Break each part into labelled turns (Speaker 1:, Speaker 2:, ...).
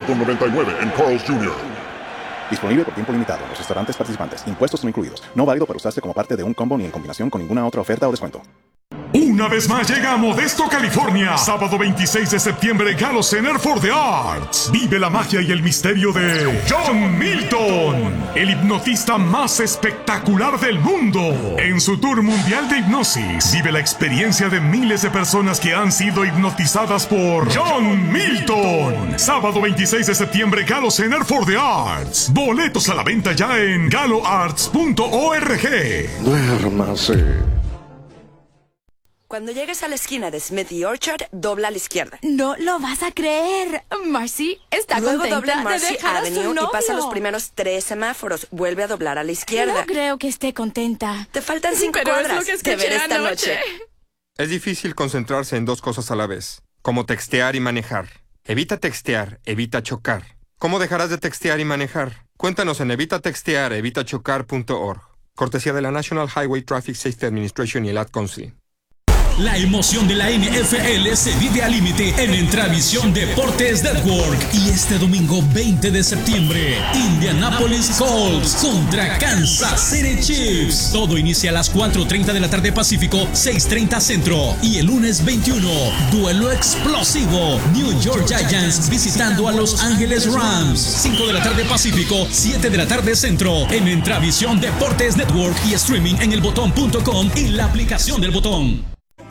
Speaker 1: $1.99 en Carl's Jr.
Speaker 2: Disponible por tiempo limitado en los restaurantes participantes. Impuestos no incluidos. No válido para usarse como parte de un combo ni en combinación con ninguna otra oferta o descuento.
Speaker 3: Una vez más llega a Modesto, California. Sábado 26 de septiembre, Gallo Center for the Arts. Vive la magia y el misterio de John Milton, el hipnotista más espectacular del mundo. En su tour mundial de hipnosis, vive la experiencia de miles de personas que han sido hipnotizadas por John Milton. Sábado 26 de septiembre, Gallo Center for the Arts. Boletos a la venta ya en galloarts.org.
Speaker 1: Duérmase.
Speaker 4: Cuando llegues a la esquina de Smith y Orchard, dobla a la izquierda.
Speaker 5: No lo vas a creer. Marcy está
Speaker 4: Luego
Speaker 5: contenta
Speaker 4: dobla en
Speaker 5: de
Speaker 4: Marcy
Speaker 5: dejar a su
Speaker 4: Avenue y pasa los
Speaker 5: novio.
Speaker 4: primeros 3 semáforos. Vuelve a doblar a la izquierda.
Speaker 5: No creo que esté contenta.
Speaker 4: Te faltan 5
Speaker 5: Pero es
Speaker 4: cuadras.
Speaker 5: lo que
Speaker 4: Te veré
Speaker 5: escuché
Speaker 4: esta
Speaker 5: anoche.
Speaker 4: noche.
Speaker 6: Es difícil concentrarse en dos cosas a la vez, como textear y manejar. Evita textear, evita chocar. ¿Cómo dejarás de textear y manejar? Cuéntanos en evitachocar.org. Cortesía de la National Highway Traffic Safety Administration y el Ad Council.
Speaker 7: La emoción de la NFL se vive al límite en Entravisión Deportes Network. Y este domingo 20 de septiembre, Indianapolis Colts contra Kansas City Chiefs. Todo inicia a las 4:30 de la tarde Pacífico, 6:30 Centro. Y el lunes 21, duelo explosivo. New York Giants visitando a Los Ángeles Rams. 5 de la tarde Pacífico, 7 de la tarde Centro. En Entravisión Deportes Network y streaming en elbotón.com y la aplicación del Botón.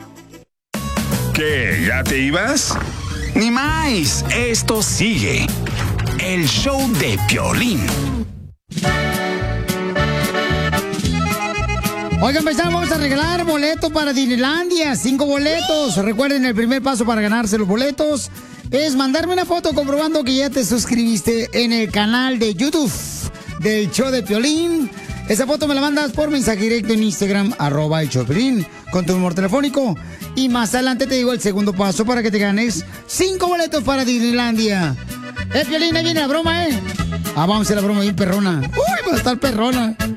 Speaker 8: ¿Qué? ¿Ya te ibas? Ni más, esto sigue. El show de Piolín.
Speaker 9: Oigan, vamos a regalar boletos para Disneylandia. 5 boletos. Recuerden, el primer paso para ganarse los boletos es mandarme una foto comprobando que ya te suscribiste en el canal de YouTube del show de Piolín. Esa foto me la mandas por mensaje directo en Instagram, @el show de Piolín, con tu número telefónico. Y más adelante te digo el segundo paso para que te ganes 5 boletos para Disneylandia. Piolín, ahí viene la broma, ¿eh? Vamos a hacer la broma bien perrona. Uy, va a estar perrona.